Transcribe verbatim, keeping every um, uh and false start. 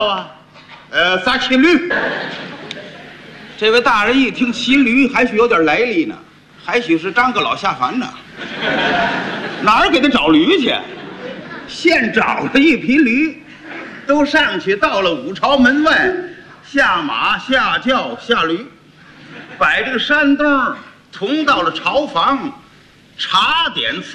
啊，呃，仨骑驴。这位大人一听骑驴，还许有点来历呢，还许是张个老下凡呢。哪儿给他找驴去？现找了一匹驴，都上去到了五朝门外，下马下轿下驴，摆这个山东，同到了朝房，茶点。